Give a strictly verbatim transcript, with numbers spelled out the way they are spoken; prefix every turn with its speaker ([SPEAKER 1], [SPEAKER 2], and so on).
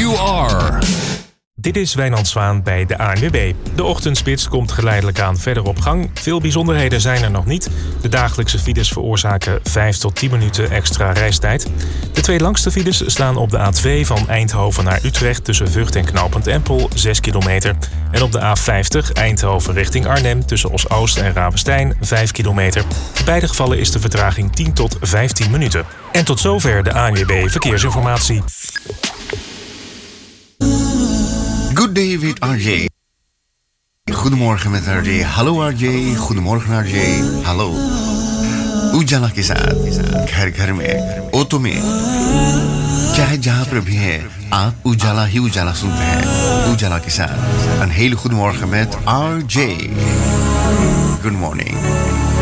[SPEAKER 1] you are.
[SPEAKER 2] Dit is Wijnand Zwaan bij de A N W B. De ochtendspits komt geleidelijk aan verder op gang. Veel bijzonderheden zijn er nog niet. De dagelijkse files veroorzaken vijf tot tien minuten extra reistijd. De twee langste files staan op de A twee van Eindhoven naar Utrecht tussen Vught en knooppunt Empel, zes kilometer. En op de A vijftig Eindhoven richting Arnhem tussen Os-Oost en Ravenstein, vijf kilometer. In beide gevallen is de vertraging tien tot vijftien minuten. En tot zover de A N W B Verkeersinformatie.
[SPEAKER 3] Good day with R J. Goedemorgen met R J. Hallo R J. Goedemorgen R J. Hallo. उजाला के साथ घर घर में ऑटो में चाहे जहां पर भी है आप उजाला ही उजाला सुनते हैं उजाला के साथ een hele goede morgen met R J. Good morning.